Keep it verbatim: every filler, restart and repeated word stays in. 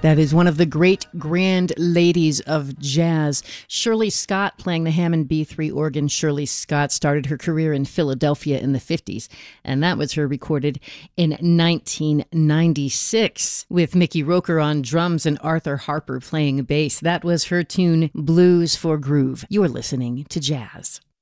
That is one of the great grand ladies of jazz, Shirley Scott, playing the Hammond B three organ. Shirley Scott started her career in Philadelphia in the fifties, and that was her recorded in nineteen ninety-six with Mickey Roker on drums and Arthur Harper playing bass. That was her tune, Blues for Groove. You're listening to Jazz.